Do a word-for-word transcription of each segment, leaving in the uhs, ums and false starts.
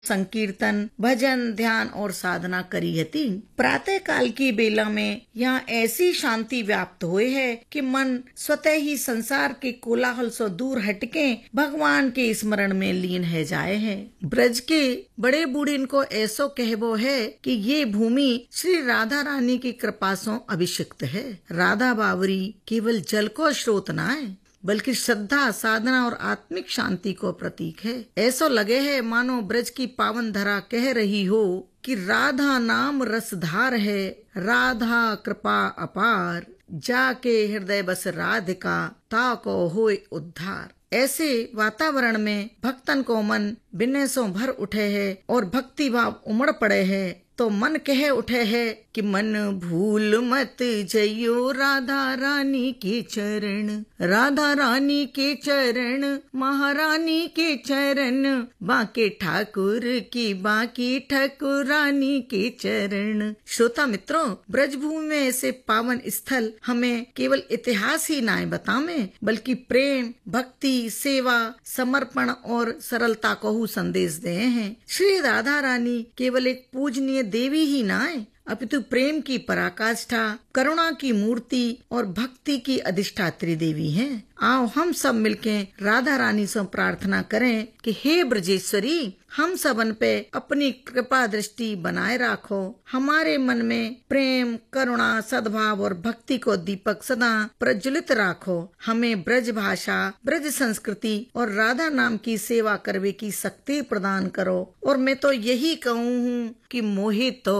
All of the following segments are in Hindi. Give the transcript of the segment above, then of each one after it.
संकीर्तन, भजन, ध्यान और साधना करी हती। प्रातः काल की बेला में यहाँ ऐसी शांति व्याप्त हुए है कि मन स्वतः ही संसार के कोलाहल से दूर हटके भगवान के स्मरण में लीन है जाए है। ब्रज के बड़े बूढ़े इनको ऐसो कहबो है कि ये भूमि श्री राधा रानी की कृपा से अभिषिक्त है। राधा बावरी केवल जल को स्रोत ना है बल्कि श्रद्धा, साधना और आत्मिक शांति को प्रतीक है। ऐसा लगे है मानो ब्रज की पावन धरा कह रही हो कि राधा नाम रसधार है, राधा कृपा अपार, जाके हृदय बस राधिका ता को होए उद्धार। ऐसे वातावरण में भक्तन को मन विनय से भर उठे है और भक्ति भाव उमड़ पड़े है तो मन कह उठे है कि मन भूल मत जइयो राधा रानी के चरण, राधा रानी के चरण, महारानी के चरण, बाके ठाकुर की बाकी ठाकुरानी के चरण। श्रोता मित्रों, ब्रजभूमि में ऐसे पावन स्थल हमें केवल इतिहास ही ना बतावे बल्कि प्रेम, भक्ति, सेवा, समर्पण और सरलता को संदेश दे हैं। श्री राधा रानी केवल एक पूजनीय देवी ही ना है अपितु प्रेम की पराकाष्ठा, करुणा की मूर्ति और भक्ति की अधिष्ठात्री देवी हैं। आओ हम सब मिलके राधा रानी से प्रार्थना करें कि हे ब्रजेश्वरी, हम सबन पे अपनी कृपा दृष्टि बनाए रखो, हमारे मन में प्रेम, करुणा, सद्भाव और भक्ति को दीपक सदा प्रज्वलित रखो। हमें ब्रज भाषा, ब्रज संस्कृति और राधा नाम की सेवा करने की शक्ति प्रदान करो। और मैं तो यही कहूँ हूँ कि मोहे तो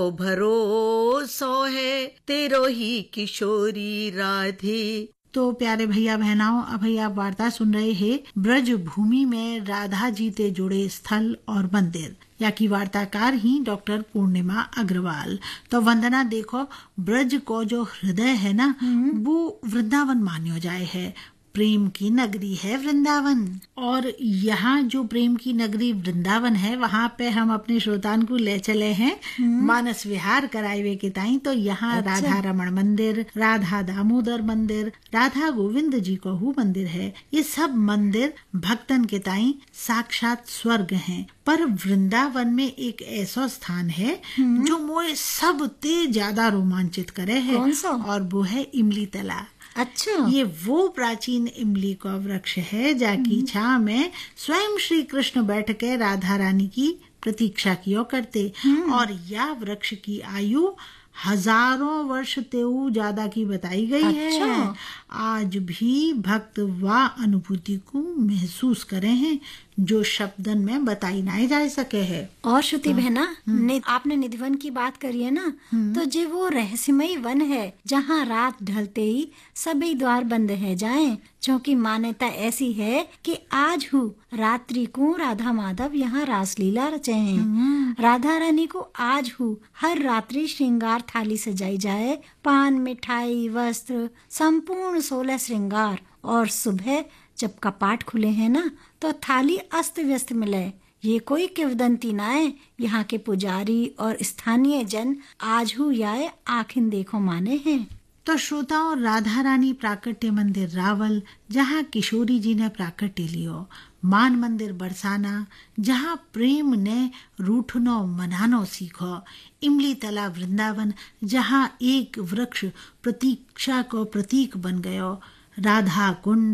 भरोसो है तेरो ही किशोरी राधे। तो प्यारे भैया बहनाओं, अब भैया वार्ता सुन रहे हैं ब्रज भूमि में राधा जी से जुड़े स्थल और मंदिर, या की वार्ताकार ही डॉक्टर पूर्णिमा अग्रवाल। तो वंदना, देखो ब्रज को जो हृदय है ना वो वृंदावन मान्यो जाए है, प्रेम की नगरी है वृंदावन। और यहाँ जो प्रेम की नगरी वृंदावन है वहाँ पे हम अपने श्रोतान को ले चले हैं मानस विहार कराए के ताई। तो यहाँ अच्छा। राधा रमण मंदिर, राधा दामोदर मंदिर, राधा गोविंद जी को हु मंदिर है। ये सब मंदिर भक्तन के ताई साक्षात स्वर्ग हैं। पर वृंदावन में एक ऐसा स्थान है जो मोए सबसे ज्यादा रोमांचित करे है, और वो है इमली तला। अच्छा, ये वो प्राचीन इमली का वृक्ष है जाकी छां में स्वयं श्री कृष्ण बैठ के राधा रानी की प्रतीक्षा किया करते। और यह वृक्ष की आयु हजारों वर्ष तेऊ ज्यादा की बताई गई अच्छा। है। आज भी भक्त वह अनुभूति को महसूस करे हैं जो शब्दन में बताई नहीं जा सके है। और श्रुति बहना, आपने निधिवन की बात करी है ना, तो जो वो रहस्यमयी वन है जहाँ रात ढलते ही सभी द्वार बंद है जाएं, क्योंकि मान्यता ऐसी है कि आज हु रात्रि को राधा माधव यहाँ रासलीला रचे हैं। राधा रानी को आज हु हर रात्रि श्रृंगार थाली सजाई जाए, पान, मिठाई, वस्त्र, संपूर्ण सोलह श्रृंगार। और सुबह जब कपाट खुले हैं ना तो थाली अस्त व्यस्त मिले। ये कोई किंवदंती ना है, यहाँ के पुजारी और स्थानीय जन आज हु याए आखिन देखो माने हैं। तो श्रोताओं, राधा रानी प्राकट्य मंदिर रावल जहाँ किशोरी जी ने प्राकट्य लियो, मान मंदिर बरसाना जहाँ प्रेम ने रूठनो मनानो सीखो, इमली तला वृंदावन जहाँ एक वृक्ष प्रतीक्षा को प्रतीक बन गयो, राधा कुंड,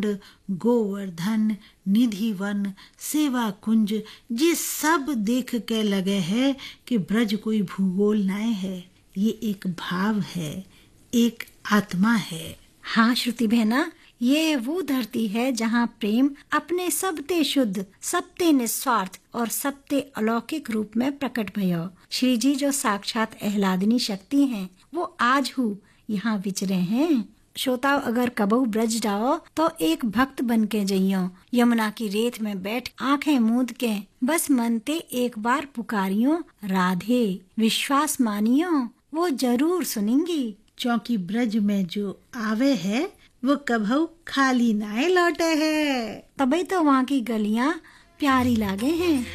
गोवर्धन, निधि वन, सेवा कुंज, ये सब देख के लगे है कि ब्रज कोई भूगोल नहीं है, ये एक भाव है, एक आत्मा है। हाँ श्रुति बहना, ये वो धरती है जहाँ प्रेम अपने सबते शुद्ध, सबते निस्वार्थ और सबते अलौकिक रूप में प्रकट भयो। श्री जी जो साक्षात आह्लादिनी शक्ति हैं, वो आज हु यहाँ विचरे हैं। श्रोताओ, अगर कबहू ब्रज जाओ तो एक भक्त बन के जइयो, यमुना की रेत में बैठ आंखें मूंद के बस मनते एक बार पुकारियो राधे, विश्वास मानियो वो जरूर सुनेंगी। क्योंकि ब्रज में जो आवे है वो कभू खाली ना लौटे है। तभी तो वहाँ की गलियाँ प्यारी लागे हैं।